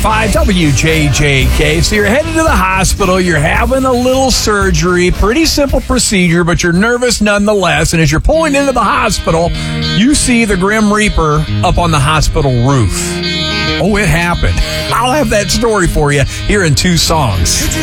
101.5 WJJK. So you're headed to the hospital. You're having a little surgery. Pretty simple procedure, but you're nervous nonetheless. And as you're pulling into the hospital, you see the Grim Reaper up on the hospital roof. Oh, it happened. I'll have that story for you here in 2 songs.